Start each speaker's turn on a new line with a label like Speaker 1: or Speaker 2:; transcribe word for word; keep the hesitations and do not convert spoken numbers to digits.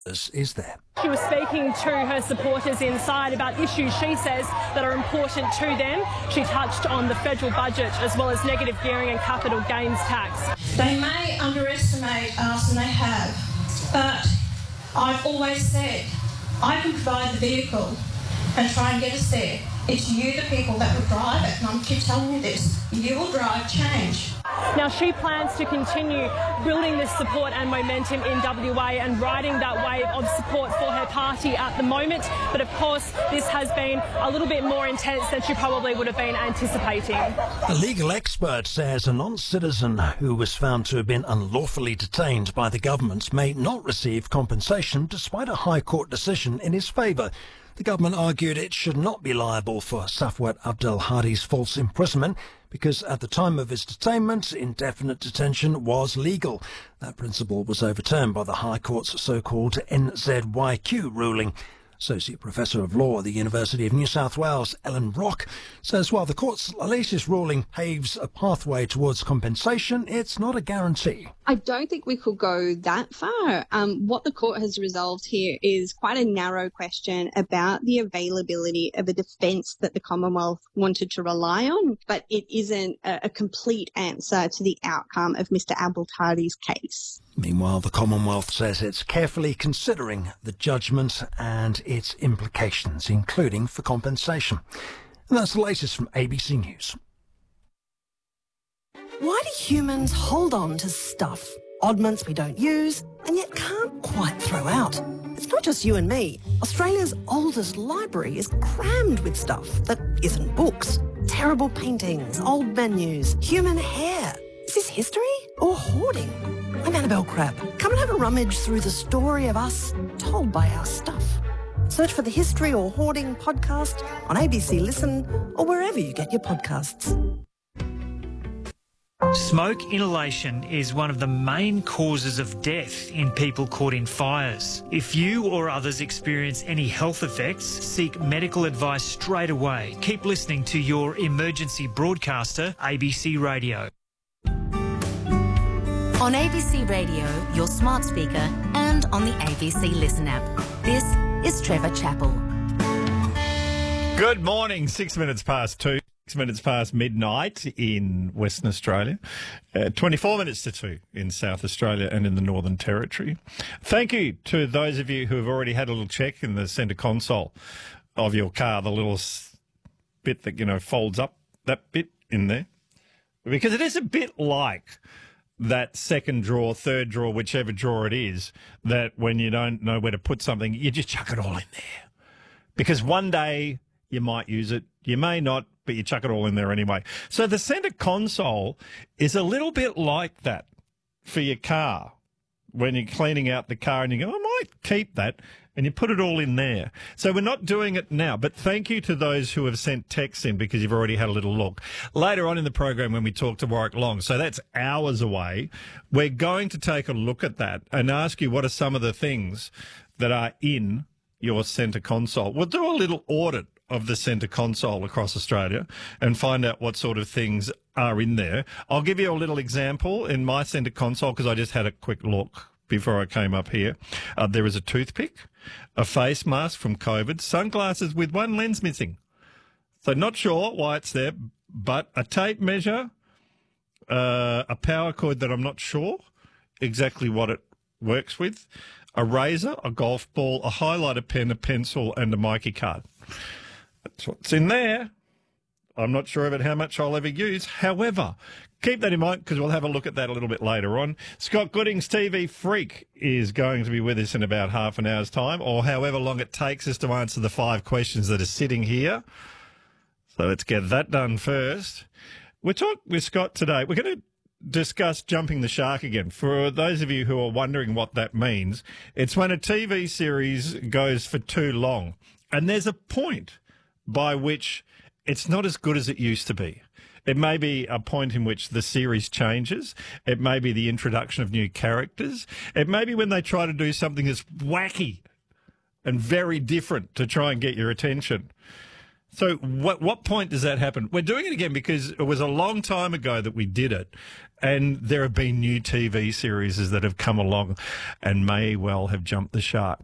Speaker 1: is there.
Speaker 2: She was speaking to her supporters inside about issues she says that are important to them. She touched on the federal budget as well as negative gearing and capital gains tax.
Speaker 3: They may underestimate us, and they have, but I've always said I can provide the vehicle and try and get us there. It's you, the people, that will drive it, and I'm keep telling you this. You will drive change.
Speaker 2: Now, she plans to continue building this support and momentum in W A and riding that wave of support for her party at the moment. But, of course, this has been a little bit more intense than she probably would have been anticipating.
Speaker 1: A legal expert says a non-citizen who was found to have been unlawfully detained by the government may not receive compensation despite a High Court decision in his favour. The government argued it should not be liable for Safwat Abdel Hadi's false imprisonment because at the time of his detainment, indefinite detention was legal. That principle was overturned by the High Court's so-called N Z Y Q ruling. Associate Professor of Law at the University of New South Wales, Ellen Rock, says while the court's latest ruling paves a pathway towards compensation, it's not a guarantee.
Speaker 4: I don't think we could go that far. Um, what the court has resolved here is quite a narrow question about the availability of a defence that the Commonwealth wanted to rely on, but it isn't a, a complete answer to the outcome of Mister Abdel Hadi's case.
Speaker 1: Meanwhile, the Commonwealth says it's carefully considering the judgment and its implications, including for compensation. And that's the latest from A B C News.
Speaker 5: Why do humans hold on to stuff, oddments we don't use, and yet can't quite throw out? It's not just you and me. Australia's oldest library is crammed with stuff that isn't books. Terrible paintings, old menus, human hair. Is this history or hoarding? I'm Annabelle Crabb. Come and have a rummage through the story of us told by our stuff. Search for the History or Hoarding podcast on A B C Listen or wherever you get your podcasts.
Speaker 6: Smoke inhalation is one of the main causes of death in people caught in fires. If you or others experience any health effects, seek medical advice straight away. Keep listening to your emergency broadcaster, A B C Radio.
Speaker 7: On A B C Radio, your smart speaker, and on the A B C Listen app. This is Trevor Chappell.
Speaker 8: Good morning, six minutes past two. Six minutes past midnight in Western Australia, uh, twenty-four minutes to two in South Australia and in the Northern Territory. Thank you to those of you who have already had a little check in the centre console of your car, the little bit that, you know, folds up, that bit in there. Because it is a bit like that second drawer, third drawer, whichever drawer it is, that when you don't know where to put something, you just chuck it all in there. Because one day you might use it, you may not, but you chuck it all in there anyway. So the centre console is a little bit like that for your car. When you're cleaning out the car and you go, I might keep that, and you put it all in there. So we're not doing it now, but thank you to those who have sent texts in because you've already had a little look. Later on in the program when we talk to Warwick Long, so that's hours away, we're going to take a look at that and ask you what are some of the things that are in your centre console. We'll do a little audit of the centre console across Australia and find out what sort of things are in there. I'll give you a little example in my centre console because I just had a quick look before I came up here. Uh, there is a toothpick, a face mask from COVID, sunglasses with one lens missing. So not sure why it's there, but a tape measure, uh, a power cord that I'm not sure exactly what it works with, a razor, a golf ball, a highlighter pen, a pencil and a Mikey card. That's what's in there. I'm not sure about how much I'll ever use. However, keep that in mind because we'll have a look at that a little bit later on. Scott Gooding's T V Freak is going to be with us in about half an hour's time or however long it takes us to answer the five questions that are sitting here. So let's get that done first. We're talking with Scott today. We're going to discuss jumping the shark again. For those of you who are wondering what that means, it's when a T V series goes for too long. And there's a point by which it's not as good as it used to be. It may be a point in which the series changes. It may be the introduction of new characters. It may be when they try to do something that's wacky and very different to try and get your attention. So what what point does that happen? We're doing it again because it was a long time ago that we did it, and there have been new T V series that have come along and may well have jumped the shark.